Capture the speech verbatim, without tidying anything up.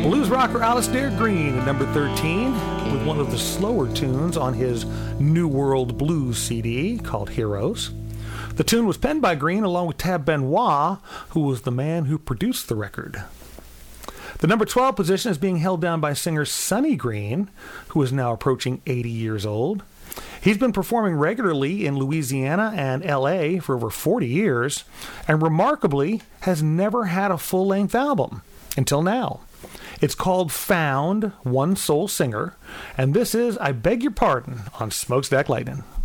Blues rocker Alistair Green at number thirteen with one of the slower tunes on his New World Blues C D called Heroes. The tune was penned by Green along with Tab Benoit, who was the man who produced the record. The number twelve position is being held down by singer Sonny Green, who is now approaching eighty years old. He's been performing regularly in Louisiana and L A for over forty years, and remarkably has never had a full-length album until now. It's called Found, One Soul Singer, and this is I Beg Your Pardon on Smokestack Lightning.